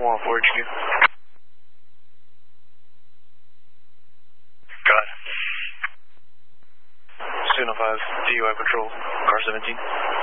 114 HQ. Got it. Student 05, DUI patrol, car 17.